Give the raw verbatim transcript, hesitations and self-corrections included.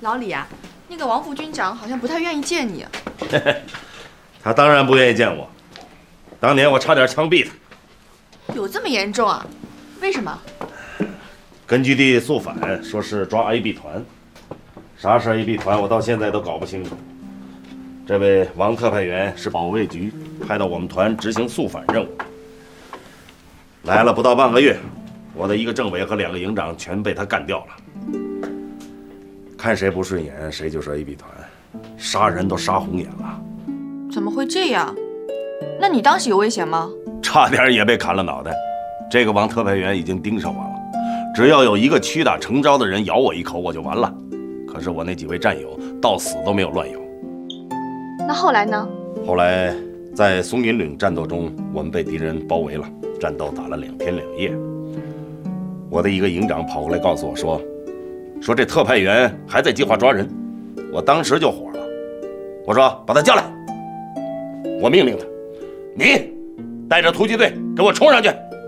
老李啊，那个王副军长好像不太愿意见你。 他当然不愿意见我，当年我差点枪毙他。 有这么严重啊？为什么？ 根据地肃反，说是抓 A B 团，啥是 A B 团，我到现在都搞不清楚。这位王特派员是保卫局派到我们团执行肃反任务，来了不到半个月，我的一个政委和两个营长全被他干掉了。看谁不顺眼，谁就是 A B 团，杀人都杀红眼了。 怎么会这样？那你当时有危险吗？ 差点也被砍了脑袋。这个王特派员已经盯上我了，只要有一个屈打成招的人咬我一口，我就完了。可是我那几位战友到死都没有乱咬。 那后来呢？ 后来在松云岭战斗中，我们被敌人包围了，战斗打了两天两夜。我的一个营长跑过来告诉我说，说这特派员还在计划抓人。我当时就火了，我说把他叫来。我命令他，你带着突击队给我冲上去，